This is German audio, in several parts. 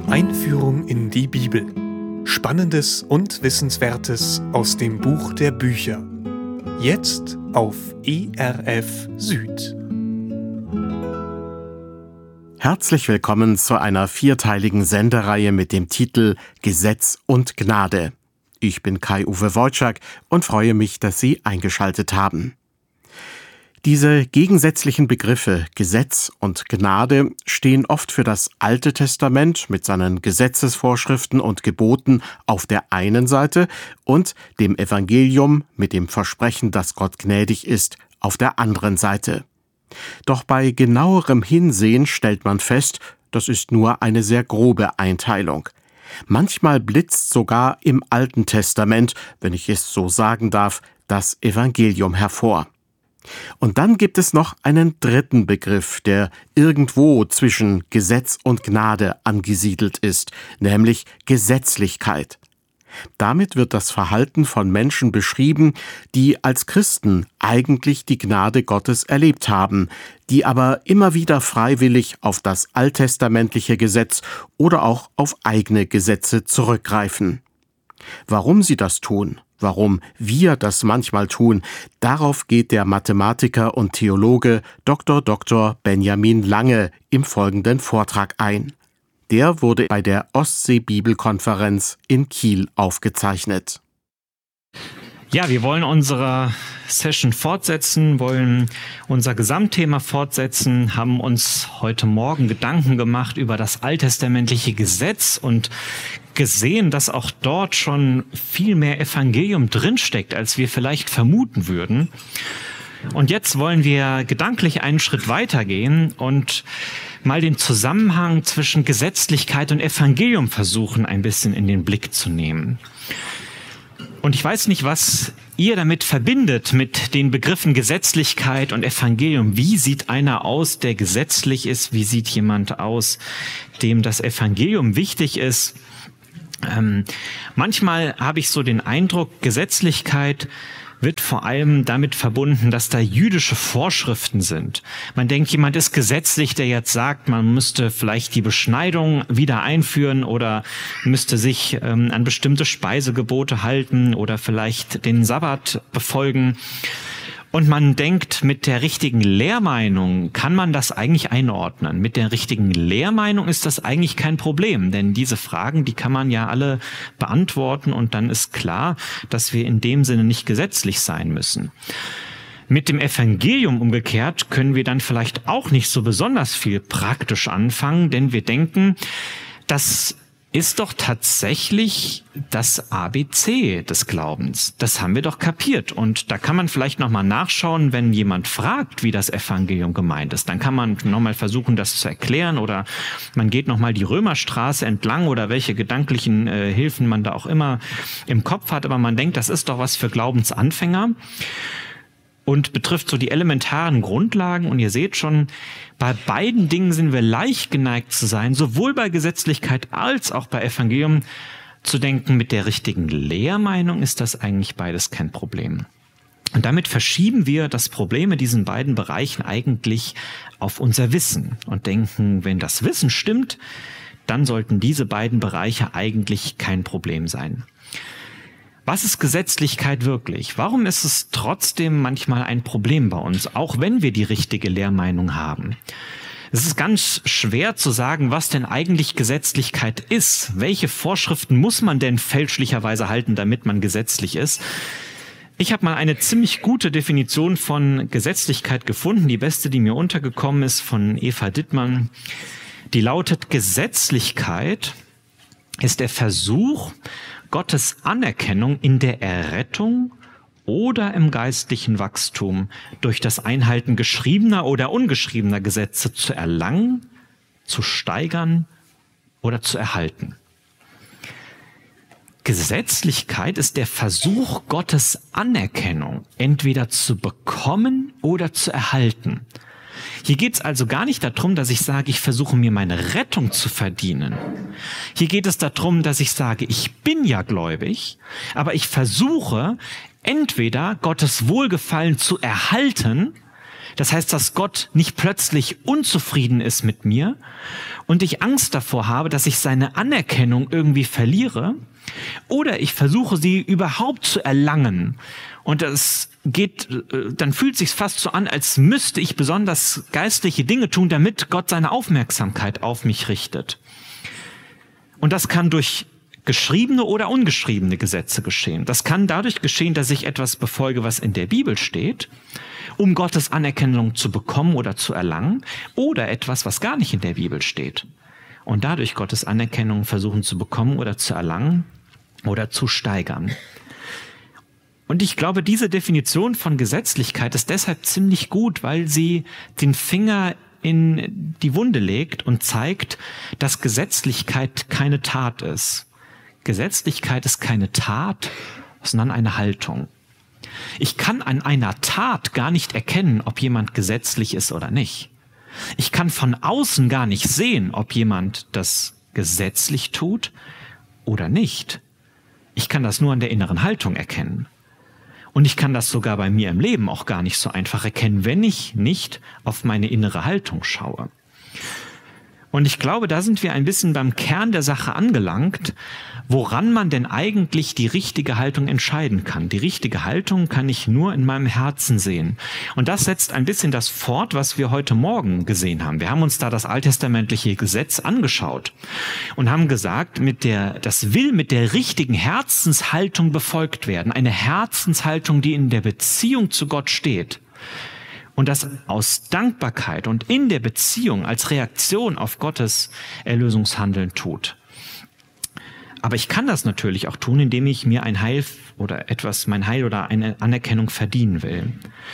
Einführung in die Bibel. Spannendes und Wissenswertes aus dem Buch der Bücher. Jetzt auf ERF Süd. Herzlich willkommen zu einer vierteiligen Sendereihe mit dem Titel Gesetz und Gnade. Ich bin Kai-Uwe Wojczak und freue mich, dass Sie eingeschaltet haben. Diese gegensätzlichen Begriffe Gesetz und Gnade stehen oft für das Alte Testament mit seinen Gesetzesvorschriften und Geboten auf der einen Seite und dem Evangelium mit dem Versprechen, dass Gott gnädig ist, auf der anderen Seite. Doch bei genauerem Hinsehen stellt man fest, das ist nur eine sehr grobe Einteilung. Manchmal blitzt sogar im Alten Testament, wenn ich es so sagen darf, das Evangelium hervor. Und dann gibt es noch einen dritten Begriff, der irgendwo zwischen Gesetz und Gnade angesiedelt ist, nämlich Gesetzlichkeit. Damit wird das Verhalten von Menschen beschrieben, die als Christen eigentlich die Gnade Gottes erlebt haben, die aber immer wieder freiwillig auf das alttestamentliche Gesetz oder auch auf eigene Gesetze zurückgreifen. Warum sie das tun, warum wir das manchmal tun, darauf geht der Mathematiker und Theologe Dr. Benjamin Lange im folgenden Vortrag ein. Der wurde bei der Ostsee-Bibelkonferenz in Kiel aufgezeichnet. Ja, wir wollen unsere Session fortsetzen, wollen unser Gesamtthema fortsetzen, haben uns heute Morgen Gedanken gemacht über das alttestamentliche Gesetz und gesehen, dass auch dort schon viel mehr Evangelium drinsteckt, als wir vielleicht vermuten würden. Und jetzt wollen wir gedanklich einen Schritt weitergehen und mal den Zusammenhang zwischen Gesetzlichkeit und Evangelium versuchen, ein bisschen in den Blick zu nehmen. Und ich weiß nicht, was ihr damit verbindet, mit den Begriffen Gesetzlichkeit und Evangelium. Wie sieht einer aus, der gesetzlich ist? Wie sieht jemand aus, dem das Evangelium wichtig ist? Manchmal habe ich so den Eindruck, Gesetzlichkeit wird vor allem damit verbunden, dass da jüdische Vorschriften sind. Man denkt, jemand ist gesetzlich, der jetzt sagt, man müsste vielleicht die Beschneidung wieder einführen oder müsste sich an bestimmte Speisegebote halten oder vielleicht den Sabbat befolgen. Und man denkt, mit der richtigen Lehrmeinung kann man das eigentlich einordnen. Mit der richtigen Lehrmeinung ist das eigentlich kein Problem, denn diese Fragen, die kann man ja alle beantworten und dann ist klar, dass wir in dem Sinne nicht gesetzlich sein müssen. Mit dem Evangelium umgekehrt können wir dann vielleicht auch nicht so besonders viel praktisch anfangen, denn wir denken, das ist doch tatsächlich das ABC des Glaubens. Das haben wir doch kapiert. Und da kann man vielleicht nochmal nachschauen, wenn jemand fragt, wie das Evangelium gemeint ist. Dann kann man nochmal versuchen, das zu erklären oder man geht nochmal die Römerstraße entlang oder welche gedanklichen Hilfen man da auch immer im Kopf hat. Aber man denkt, das ist doch was für Glaubensanfänger und betrifft so die elementaren Grundlagen. Und ihr seht schon, bei beiden Dingen sind wir leicht geneigt zu sein, sowohl bei Gesetzlichkeit als auch bei Evangelium, zu denken, mit der richtigen Lehrmeinung ist das eigentlich beides kein Problem. Und damit verschieben wir das Problem in diesen beiden Bereichen eigentlich auf unser Wissen und denken, wenn das Wissen stimmt, dann sollten diese beiden Bereiche eigentlich kein Problem sein. Was ist Gesetzlichkeit wirklich? Warum ist es trotzdem manchmal ein Problem bei uns, auch wenn wir die richtige Lehrmeinung haben? Es ist ganz schwer zu sagen, was denn eigentlich Gesetzlichkeit ist. Welche Vorschriften muss man denn fälschlicherweise halten, damit man gesetzlich ist? Ich habe mal eine ziemlich gute Definition von Gesetzlichkeit gefunden, die beste, die mir untergekommen ist, von Eva Dittmann. Die lautet: Gesetzlichkeit ist der Versuch, Gottes Anerkennung in der Errettung oder im geistlichen Wachstum durch das Einhalten geschriebener oder ungeschriebener Gesetze zu erlangen, zu steigern oder zu erhalten. Gesetzlichkeit ist der Versuch, Gottes Anerkennung entweder zu bekommen oder zu erhalten. Hier geht es also gar nicht darum, dass ich sage, ich versuche mir meine Rettung zu verdienen. Hier geht es darum, dass ich sage, ich bin ja gläubig, aber ich versuche entweder Gottes Wohlgefallen zu erhalten, Das heißt, dass Gott nicht plötzlich unzufrieden ist mit mir und ich Angst davor habe, dass ich seine Anerkennung irgendwie verliere, oder ich versuche, sie überhaupt zu erlangen. Und dann fühlt es sich fast so an, als müsste ich besonders geistliche Dinge tun, damit Gott seine Aufmerksamkeit auf mich richtet. Und das kann durch geschriebene oder ungeschriebene Gesetze geschehen. Das kann dadurch geschehen, dass ich etwas befolge, was in der Bibel steht, um Gottes Anerkennung zu bekommen oder zu erlangen, oder etwas, was gar nicht in der Bibel steht. Und dadurch Gottes Anerkennung versuchen zu bekommen oder zu erlangen oder zu steigern. Und ich glaube, diese Definition von Gesetzlichkeit ist deshalb ziemlich gut, weil sie den Finger in die Wunde legt und zeigt, dass Gesetzlichkeit keine Tat ist. Gesetzlichkeit ist keine Tat, sondern eine Haltung. Ich kann an einer Tat gar nicht erkennen, ob jemand gesetzlich ist oder nicht. Ich kann von außen gar nicht sehen, ob jemand das gesetzlich tut oder nicht. Ich kann das nur an der inneren Haltung erkennen. Und ich kann das sogar bei mir im Leben auch gar nicht so einfach erkennen, wenn ich nicht auf meine innere Haltung schaue. Und ich glaube, da sind wir ein bisschen beim Kern der Sache angelangt, woran man denn eigentlich die richtige Haltung entscheiden kann. Die richtige Haltung kann ich nur in meinem Herzen sehen. Und das setzt ein bisschen das fort, was wir heute Morgen gesehen haben. Wir haben uns da das alttestamentliche Gesetz angeschaut und haben gesagt, das will mit der richtigen Herzenshaltung befolgt werden. Eine Herzenshaltung, die in der Beziehung zu Gott steht. Und das aus Dankbarkeit und in der Beziehung als Reaktion auf Gottes Erlösungshandeln tut. Aber ich kann das natürlich auch tun, indem ich mir mein Heil oder eine Anerkennung verdienen will.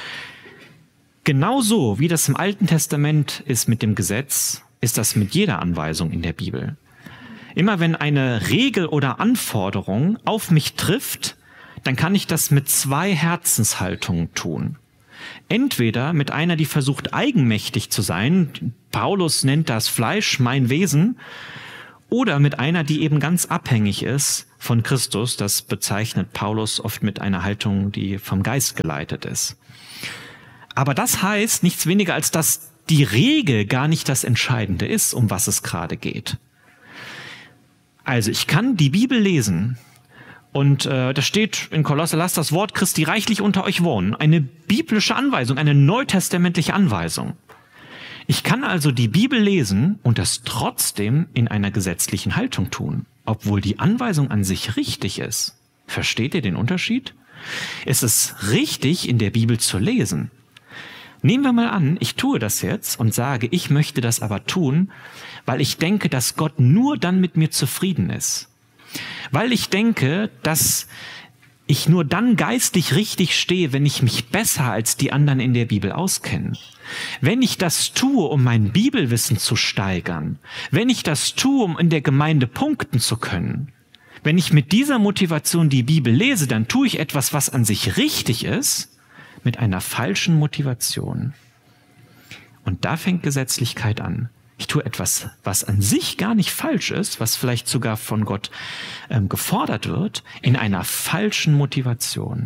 Genauso wie das im Alten Testament ist mit dem Gesetz, ist das mit jeder Anweisung in der Bibel. Immer wenn eine Regel oder Anforderung auf mich trifft, dann kann ich das mit zwei Herzenshaltungen tun. Entweder mit einer, die versucht, eigenmächtig zu sein, Paulus nennt das Fleisch, mein Wesen, oder mit einer, die eben ganz abhängig ist von Christus, das bezeichnet Paulus oft mit einer Haltung, die vom Geist geleitet ist. Aber das heißt nichts weniger, als dass die Regel gar nicht das Entscheidende ist, um was es gerade geht. Also ich kann die Bibel lesen, und da steht in Kolosser, lasst das Wort Christi reichlich unter euch wohnen. Eine biblische Anweisung, eine neutestamentliche Anweisung. Ich kann also die Bibel lesen und das trotzdem in einer gesetzlichen Haltung tun, obwohl die Anweisung an sich richtig ist. Versteht ihr den Unterschied? Es ist richtig, in der Bibel zu lesen. Nehmen wir mal an, ich tue das jetzt und sage, ich möchte das aber tun, weil ich denke, dass Gott nur dann mit mir zufrieden ist. Weil ich denke, dass ich nur dann geistlich richtig stehe, wenn ich mich besser als die anderen in der Bibel auskenne. Wenn ich das tue, um mein Bibelwissen zu steigern, wenn ich das tue, um in der Gemeinde punkten zu können, wenn ich mit dieser Motivation die Bibel lese, dann tue ich etwas, was an sich richtig ist, mit einer falschen Motivation. Und da fängt Gesetzlichkeit an. Ich tue etwas, was an sich gar nicht falsch ist, was vielleicht sogar von Gott gefordert wird, in einer falschen Motivation.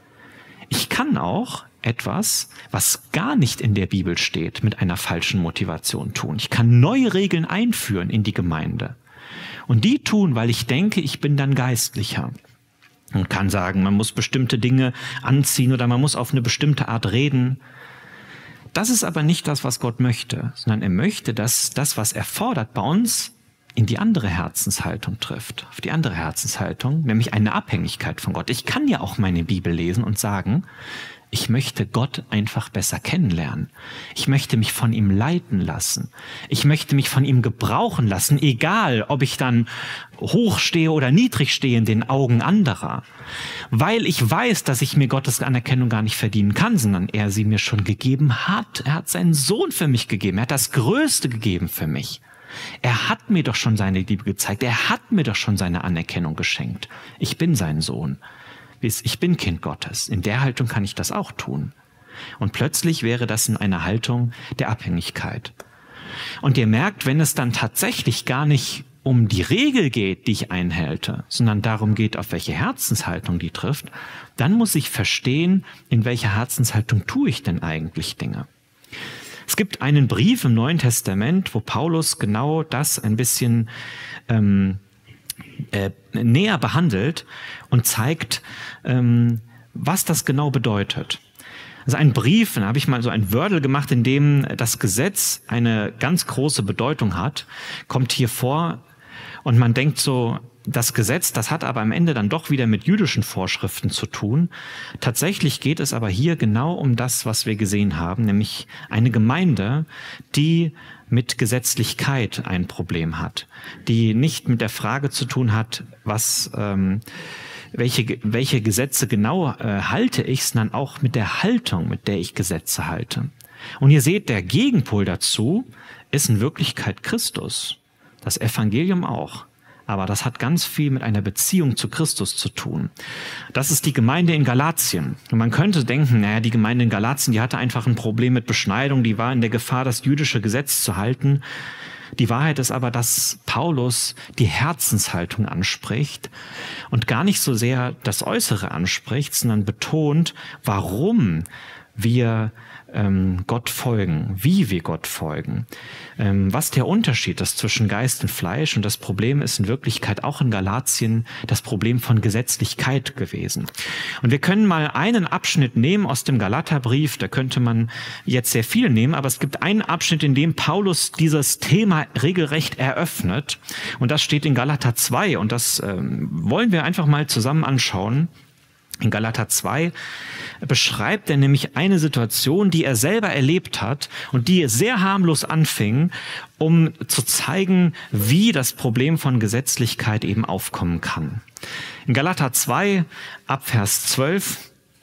Ich kann auch etwas, was gar nicht in der Bibel steht, mit einer falschen Motivation tun. Ich kann neue Regeln einführen in die Gemeinde. Und die tun, weil ich denke, ich bin dann geistlicher. Man kann sagen, man muss bestimmte Dinge anziehen oder man muss auf eine bestimmte Art reden. Das ist aber nicht das, was Gott möchte, sondern er möchte, dass das, was er fordert, bei uns in die andere Herzenshaltung trifft. Auf die andere Herzenshaltung, nämlich eine Abhängigkeit von Gott. Ich kann ja auch meine Bibel lesen und sagen, ich möchte Gott einfach besser kennenlernen. Ich möchte mich von ihm leiten lassen. Ich möchte mich von ihm gebrauchen lassen, egal ob ich dann hoch stehe oder niedrig stehe in den Augen anderer. Weil ich weiß, dass ich mir Gottes Anerkennung gar nicht verdienen kann, sondern er sie mir schon gegeben hat. Er hat seinen Sohn für mich gegeben. Er hat das Größte gegeben für mich. Er hat mir doch schon seine Liebe gezeigt. Er hat mir doch schon seine Anerkennung geschenkt. Ich bin sein Sohn. Ich bin Kind Gottes. In der Haltung kann ich das auch tun. Und plötzlich wäre das in einer Haltung der Abhängigkeit. Und ihr merkt, wenn es dann tatsächlich gar nicht um die Regel geht, die ich einhalte, sondern darum geht, auf welche Herzenshaltung die trifft, dann muss ich verstehen, in welcher Herzenshaltung tue ich denn eigentlich Dinge. Es gibt einen Brief im Neuen Testament, wo Paulus genau das ein bisschen näher behandelt und zeigt, was das genau bedeutet. Also ein Brief, da habe ich mal so ein Wordle gemacht, in dem das Gesetz eine ganz große Bedeutung hat, kommt hier vor und man denkt so, das Gesetz, das hat aber am Ende dann doch wieder mit jüdischen Vorschriften zu tun. Tatsächlich geht es aber hier genau um das, was wir gesehen haben, nämlich eine Gemeinde, die mit Gesetzlichkeit ein Problem hat, die nicht mit der Frage zu tun hat, welche Gesetze genau halte ich, sondern auch mit der Haltung, mit der ich Gesetze halte. Und ihr seht, der Gegenpol dazu ist in Wirklichkeit Christus, das Evangelium auch. Aber das hat ganz viel mit einer Beziehung zu Christus zu tun. Das ist die Gemeinde in Galatien. Und man könnte denken, naja, die Gemeinde in Galatien, die hatte einfach ein Problem mit Beschneidung, die war in der Gefahr, das jüdische Gesetz zu halten. Die Wahrheit ist aber, dass Paulus die Herzenshaltung anspricht und gar nicht so sehr das Äußere anspricht, sondern betont, warum wir Gott folgen, wie wir Gott folgen, was der Unterschied ist zwischen Geist und Fleisch. Und das Problem ist in Wirklichkeit auch in Galatien das Problem von Gesetzlichkeit gewesen. Und wir können mal einen Abschnitt nehmen aus dem Galaterbrief, da könnte man jetzt sehr viel nehmen, aber es gibt einen Abschnitt, in dem Paulus dieses Thema regelrecht eröffnet. Und das steht in Galater 2 und das wollen wir einfach mal zusammen anschauen. In Galater 2 beschreibt er nämlich eine Situation, die er selber erlebt hat und die sehr harmlos anfing, um zu zeigen, wie das Problem von Gesetzlichkeit eben aufkommen kann. In Galater 2, ab Vers 12,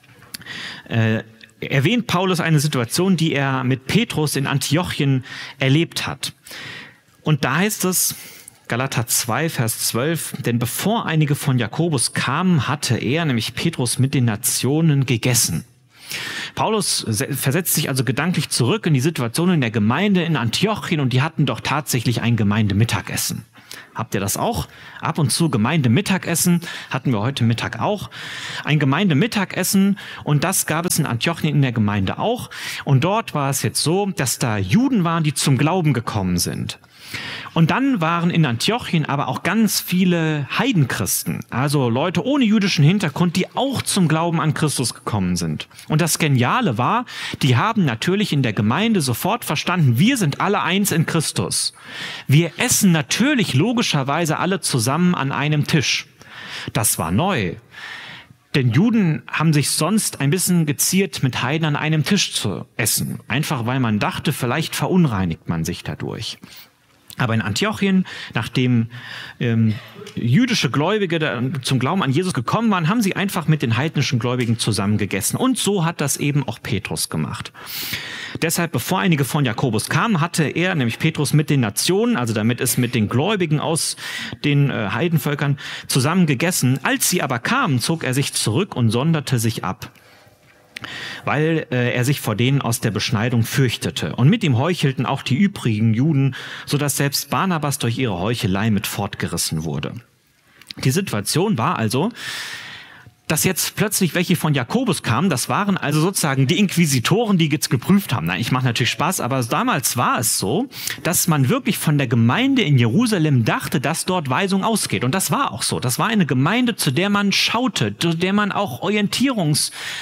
erwähnt Paulus eine Situation, die er mit Petrus in Antiochien erlebt hat. Und da heißt es, Galater 2, Vers 12, denn bevor einige von Jakobus kamen, hatte er, nämlich Petrus, mit den Nationen gegessen. Paulus versetzt sich also gedanklich zurück in die Situation in der Gemeinde in Antiochien und die hatten doch tatsächlich ein Gemeindemittagessen. Habt ihr das auch? Ab und zu Gemeindemittagessen hatten wir heute Mittag auch. Ein Gemeindemittagessen und das gab es in Antiochien in der Gemeinde auch. Und dort war es jetzt so, dass da Juden waren, die zum Glauben gekommen sind. Und dann waren in Antiochien aber auch ganz viele Heidenchristen, also Leute ohne jüdischen Hintergrund, die auch zum Glauben an Christus gekommen sind. Und das Geniale war, die haben natürlich in der Gemeinde sofort verstanden, wir sind alle eins in Christus. Wir essen natürlich logischerweise alle zusammen an einem Tisch. Das war neu. Denn Juden haben sich sonst ein bisschen geziert, mit Heiden an einem Tisch zu essen. Einfach weil man dachte, vielleicht verunreinigt man sich dadurch. Aber in Antiochien, nachdem jüdische Gläubige zum Glauben an Jesus gekommen waren, haben sie einfach mit den heidnischen Gläubigen zusammen gegessen. Und so hat das eben auch Petrus gemacht. Deshalb, bevor einige von Jakobus kamen, hatte er, nämlich Petrus, mit den Nationen, also damit es mit den Gläubigen aus den Heidenvölkern, zusammen gegessen. Als sie aber kamen, zog er sich zurück und sonderte sich ab, weil er sich vor denen aus der Beschneidung fürchtete. Und mit ihm heuchelten auch die übrigen Juden, sodass selbst Barnabas durch ihre Heuchelei mit fortgerissen wurde. Die Situation war also, dass jetzt plötzlich welche von Jakobus kamen, das waren also sozusagen die Inquisitoren, die jetzt geprüft haben. Nein, ich mache natürlich Spaß, aber damals war es so, dass man wirklich von der Gemeinde in Jerusalem dachte, dass dort Weisung ausgeht. Und das war auch so. Das war eine Gemeinde, zu der man schaute, zu der man auch Orientierung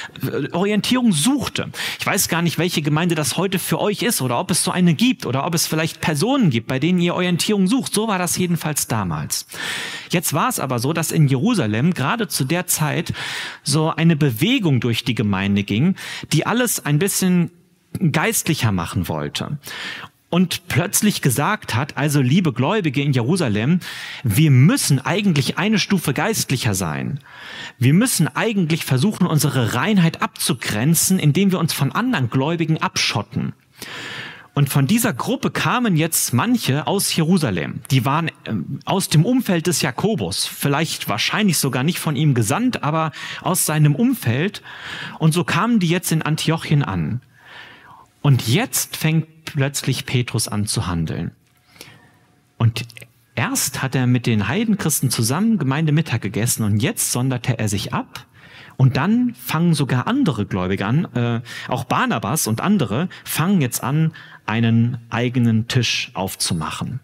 suchte. Ich weiß gar nicht, welche Gemeinde das heute für euch ist oder ob es so eine gibt oder ob es vielleicht Personen gibt, bei denen ihr Orientierung sucht. So war das jedenfalls damals. Jetzt war es aber so, dass in Jerusalem gerade zu der Zeit so eine Bewegung durch die Gemeinde ging, die alles ein bisschen geistlicher machen wollte. Und plötzlich gesagt hat, also liebe Gläubige in Jerusalem, wir müssen eigentlich eine Stufe geistlicher sein. Wir müssen eigentlich versuchen, unsere Reinheit abzugrenzen, indem wir uns von anderen Gläubigen abschotten. Und von dieser Gruppe kamen jetzt manche aus Jerusalem. Die waren aus dem Umfeld des Jakobus, vielleicht wahrscheinlich sogar nicht von ihm gesandt, aber aus seinem Umfeld. Und so kamen die jetzt in Antiochien an. Und jetzt fängt plötzlich Petrus an zu handeln. Und erst hat er mit den Heidenchristen zusammen Gemeindemittag gegessen und jetzt sonderte er sich ab Und dann fangen sogar andere Gläubige an, auch Barnabas und andere fangen jetzt an, einen eigenen Tisch aufzumachen.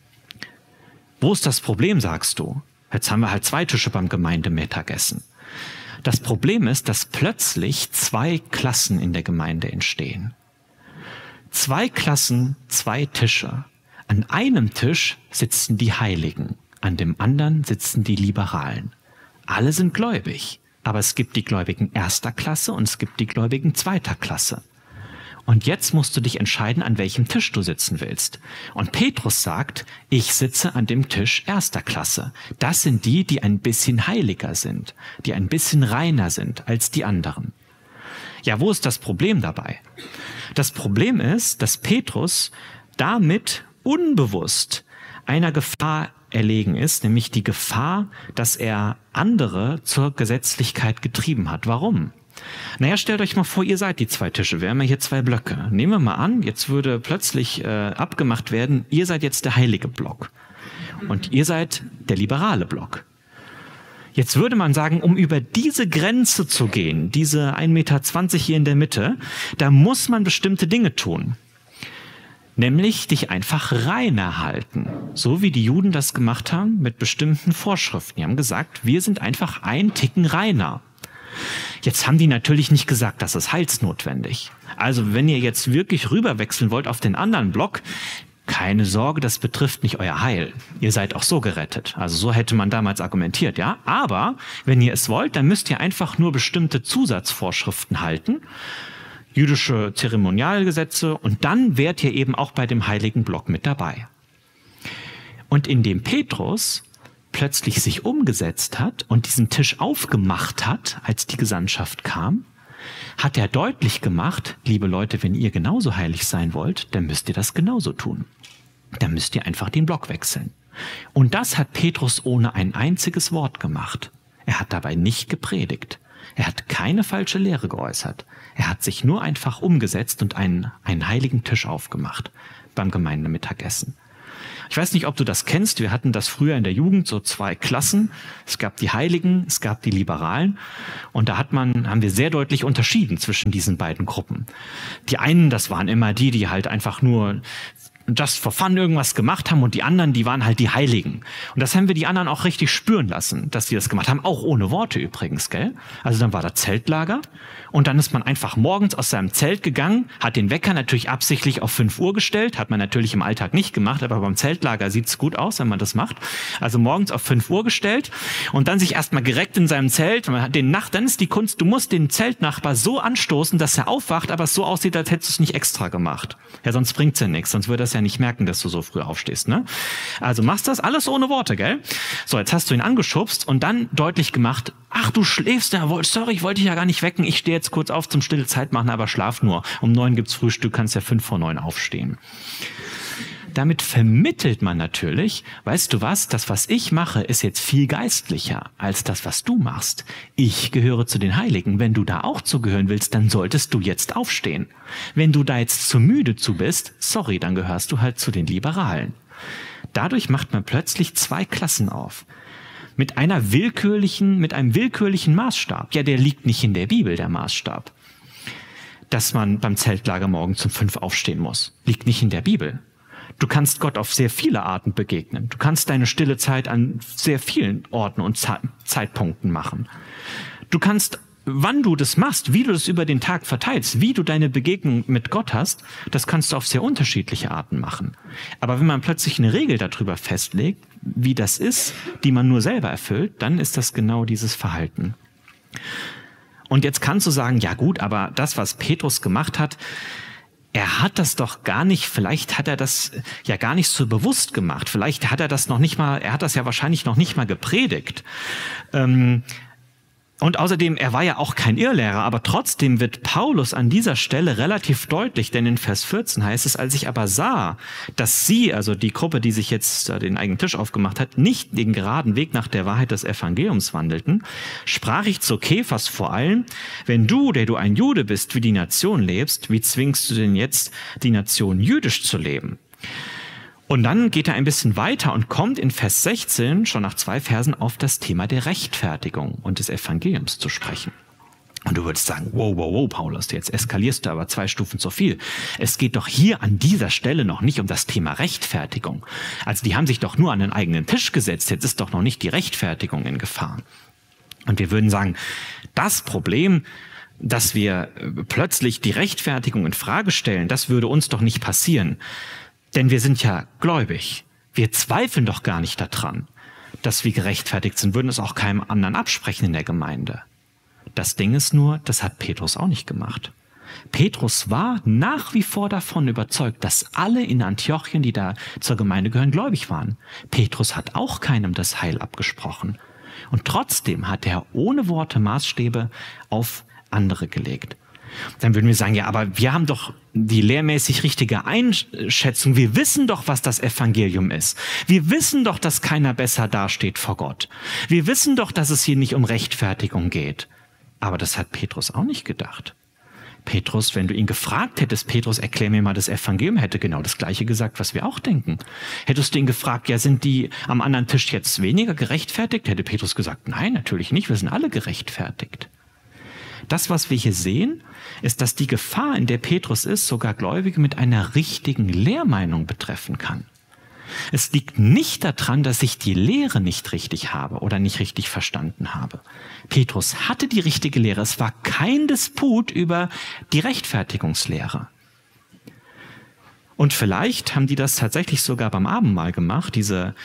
Wo ist das Problem, sagst du? Jetzt haben wir halt 2 Tische beim Gemeindemittagessen. Das Problem ist, dass plötzlich 2 Klassen in der Gemeinde entstehen. 2 Klassen, 2 Tische. An einem Tisch sitzen die Heiligen, an dem anderen sitzen die Liberalen. Alle sind gläubig, aber es gibt die Gläubigen 1. Klasse und es gibt die Gläubigen 2. Klasse. Und jetzt musst du dich entscheiden, an welchem Tisch du sitzen willst. Und Petrus sagt, ich sitze an dem Tisch 1. Klasse. Das sind die, die ein bisschen heiliger sind, die ein bisschen reiner sind als die anderen. Ja, wo ist das Problem dabei? Das Problem ist, dass Petrus damit unbewusst einer Gefahr erlegen ist, nämlich die Gefahr, dass er andere zur Gesetzlichkeit getrieben hat. Warum? Naja, stellt euch mal vor, ihr seid die 2 Tische, wir haben ja hier 2 Blöcke. Nehmen wir mal an, jetzt würde plötzlich abgemacht werden, ihr seid jetzt der heilige Block und ihr seid der liberale Block. Jetzt würde man sagen, um über diese Grenze zu gehen, diese 1,20 Meter hier in der Mitte, da muss man bestimmte Dinge tun. Nämlich dich einfach reiner halten. So wie die Juden das gemacht haben mit bestimmten Vorschriften. Die haben gesagt, wir sind einfach ein Ticken reiner. Jetzt haben die natürlich nicht gesagt, das ist heilsnotwendig. Also wenn ihr jetzt wirklich rüberwechseln wollt auf den anderen Block, keine Sorge, das betrifft nicht euer Heil. Ihr seid auch so gerettet. Also so hätte man damals argumentiert, ja. Aber wenn ihr es wollt, dann müsst ihr einfach nur bestimmte Zusatzvorschriften halten. Jüdische Zeremonialgesetze und dann wärt ihr eben auch bei dem heiligen Block mit dabei. Und indem Petrus plötzlich sich umgesetzt hat und diesen Tisch aufgemacht hat, als die Gesandtschaft kam, hat er deutlich gemacht, liebe Leute, wenn ihr genauso heilig sein wollt, dann müsst ihr das genauso tun. Dann müsst ihr einfach den Block wechseln. Und das hat Petrus ohne ein einziges Wort gemacht. Er hat dabei nicht gepredigt. Er hat keine falsche Lehre geäußert. Er hat sich nur einfach umgesetzt und einen heiligen Tisch aufgemacht beim Gemeindemittagessen. Ich weiß nicht, ob du das kennst. Wir hatten das früher in der Jugend, so 2 Klassen. Es gab die Heiligen, es gab die Liberalen. Und da haben wir sehr deutlich unterschieden zwischen diesen beiden Gruppen. Die einen, das waren immer die halt einfach nur just for fun irgendwas gemacht haben und die anderen, die waren halt die Heiligen. Und das haben wir die anderen auch richtig spüren lassen, dass die das gemacht haben, auch ohne Worte übrigens, gell? Also dann war da Zeltlager und dann ist man einfach morgens aus seinem Zelt gegangen, hat den Wecker natürlich absichtlich auf 5 Uhr gestellt, hat man natürlich im Alltag nicht gemacht, aber beim Zeltlager sieht's gut aus, wenn man das macht. Also morgens auf 5 Uhr gestellt und dann sich erstmal gereckt in seinem Zelt. Dann ist die Kunst, du musst den Zeltnachbar so anstoßen, dass er aufwacht, aber es so aussieht, als hättest du es nicht extra gemacht. Ja, sonst bringt's ja nichts, sonst würde das ja nicht merken, dass du so früh aufstehst, ne? Also machst das alles ohne Worte, gell? So, jetzt hast du ihn angeschubst und dann deutlich gemacht, ach, du schläfst ja wohl, sorry, ich wollte dich ja gar nicht wecken, ich stehe jetzt kurz auf zum stille Zeit machen, aber schlaf nur. Um 9 gibt's Frühstück, kannst ja 5 vor 9 aufstehen. Damit vermittelt man natürlich, weißt du was, das, was ich mache, ist jetzt viel geistlicher als das, was du machst. Ich gehöre zu den Heiligen. Wenn du da auch zugehören willst, dann solltest du jetzt aufstehen. Wenn du da jetzt zu müde zu bist, sorry, dann gehörst du halt zu den Liberalen. Dadurch macht man plötzlich 2 Klassen auf. Mit einem willkürlichen Maßstab. Ja, der liegt nicht in der Bibel, der Maßstab. Dass man beim Zeltlager morgen um 5 aufstehen muss. Liegt nicht in der Bibel. Du kannst Gott auf sehr viele Arten begegnen. Du kannst deine stille Zeit an sehr vielen Orten und Zeitpunkten machen. Du kannst, wann du das machst, wie du das über den Tag verteilst, wie du deine Begegnung mit Gott hast, das kannst du auf sehr unterschiedliche Arten machen. Aber wenn man plötzlich eine Regel darüber festlegt, wie das ist, die man nur selber erfüllt, dann ist das genau dieses Verhalten. Und jetzt kannst du sagen, ja gut, aber das, was Petrus gemacht hat, er hat das doch gar nicht, vielleicht hat er das ja gar nicht so bewusst gemacht. Vielleicht hat er das noch nicht mal, er hat das ja wahrscheinlich noch nicht mal gepredigt. Und außerdem, er war ja auch kein Irrlehrer, aber trotzdem wird Paulus an dieser Stelle relativ deutlich, denn in Vers 14 heißt es, als ich aber sah, dass sie, also die Gruppe, die sich jetzt den eigenen Tisch aufgemacht hat, nicht den geraden Weg nach der Wahrheit des Evangeliums wandelten, sprach ich zu Kephas vor allem, wenn du, der du ein Jude bist, wie die Nation lebst, wie zwingst du denn jetzt die Nation jüdisch zu leben? Und dann geht er ein bisschen weiter und kommt in Vers 16 schon nach 2 Versen auf das Thema der Rechtfertigung und des Evangeliums zu sprechen. Und du würdest sagen, wow, Paulus, jetzt eskalierst du aber 2 Stufen zu viel. Es geht doch hier an dieser Stelle noch nicht um das Thema Rechtfertigung. Also die haben sich doch nur an den eigenen Tisch gesetzt, jetzt ist doch noch nicht die Rechtfertigung in Gefahr. Und wir würden sagen, das Problem, dass wir plötzlich die Rechtfertigung in Frage stellen, das würde uns doch nicht passieren. Denn wir sind ja gläubig. Wir zweifeln doch gar nicht daran, dass wir gerechtfertigt sind, würden es auch keinem anderen absprechen in der Gemeinde. Das Ding ist nur, das hat Petrus auch nicht gemacht. Petrus war nach wie vor davon überzeugt, dass alle in Antiochien, die da zur Gemeinde gehören, gläubig waren. Petrus hat auch keinem das Heil abgesprochen. Und trotzdem hat er ohne Worte Maßstäbe auf andere gelegt. Dann würden wir sagen, ja, aber wir haben doch die lehrmäßig richtige Einschätzung. Wir wissen doch, was das Evangelium ist. Wir wissen doch, dass keiner besser dasteht vor Gott. Wir wissen doch, dass es hier nicht um Rechtfertigung geht. Aber das hat Petrus auch nicht gedacht. Petrus, wenn du ihn gefragt hättest, Petrus, erklär mir mal das Evangelium, hätte genau das Gleiche gesagt, was wir auch denken. Hättest du ihn gefragt, ja, sind die am anderen Tisch jetzt weniger gerechtfertigt? Hätte Petrus gesagt, nein, natürlich nicht, wir sind alle gerechtfertigt. Das, was wir hier sehen, ist, dass die Gefahr, in der Petrus ist, sogar Gläubige mit einer richtigen Lehrmeinung betreffen kann. Es liegt nicht daran, dass ich die Lehre nicht richtig habe oder nicht richtig verstanden habe. Petrus hatte die richtige Lehre. Es war kein Disput über die Rechtfertigungslehre. Und vielleicht haben die das tatsächlich sogar beim Abendmahl gemacht, diese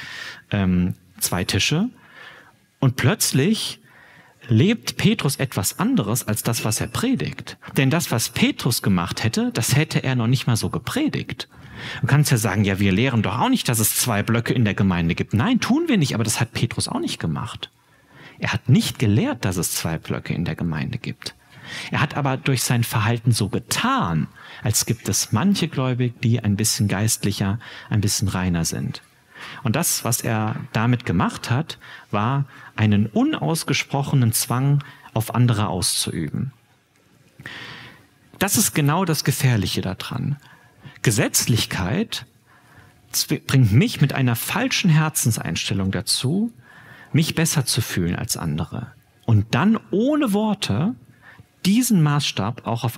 2 Tische. Und plötzlich lebt Petrus etwas anderes als das, was er predigt. Denn das, was Petrus gemacht hätte, das hätte er noch nicht mal so gepredigt. Du kannst ja sagen, ja, wir lehren doch auch nicht, dass es 2 Blöcke in der Gemeinde gibt. Nein, tun wir nicht, aber das hat Petrus auch nicht gemacht. Er hat nicht gelehrt, dass es 2 Blöcke in der Gemeinde gibt. Er hat aber durch sein Verhalten so getan, als gibt es manche Gläubige, die ein bisschen geistlicher, ein bisschen reiner sind. Und das, was er damit gemacht hat, war einen unausgesprochenen Zwang auf andere auszuüben. Das ist genau das Gefährliche daran. Gesetzlichkeit bringt mich mit einer falschen Herzenseinstellung dazu, mich besser zu fühlen als andere. Und dann ohne Worte diesen Maßstab auch auf